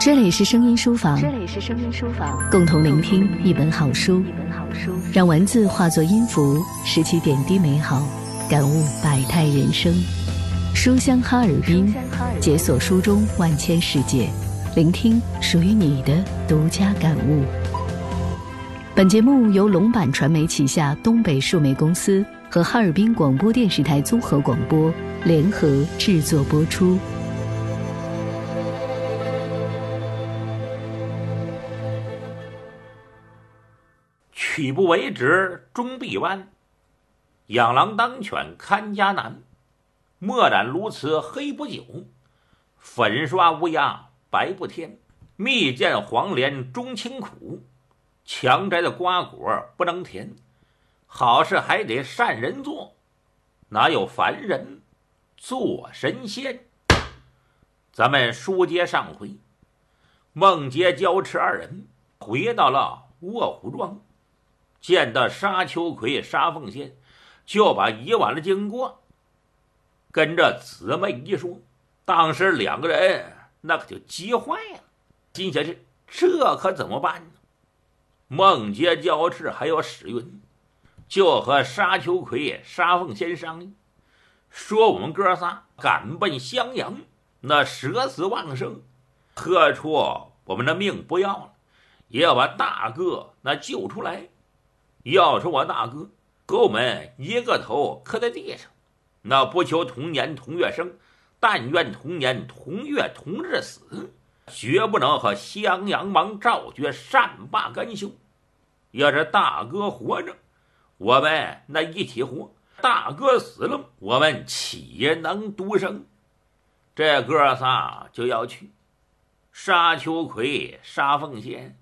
这里是声音书房，共同聆听一本好书，让文字化作音符，拾起点滴美好，感悟百态人生。书香哈尔滨，解锁书中万千世界，聆听属于你的独家感悟。本节目由龙版传媒旗下东北数媒公司和哈尔滨广播电视台综合广播联合制作播出。 曲不为直终必弯，养狼当犬看家难。墨染鸬鹚黑不久，粉刷乌鸦白不添。蜜饯黄连终清苦，强摘的瓜果不能甜。好事还得善人做，哪有凡人做神仙？咱们书接上回，孟杰、焦赤二人回到了卧虎庄，见到沙秋葵、沙凤仙，就把以往的经过跟着姊妹一说。当时两个人那可就急坏了，心想是这可怎么办呢？孟杰、焦赤还有史云就和沙秋葵、沙凤仙商议，说我们哥仨赶奔襄阳，那舍死忘生，喝出我们的命不要了，也要把大哥那救出来。要是我大哥和我们一个头磕在地上，那不求同年同月生，但愿同年同月同日死，绝不能和襄阳王赵绝善罢甘休。要是大哥活着，我们那一起活；大哥死了，我们岂能独生？这哥仨就要去。沙秋葵、沙凤仙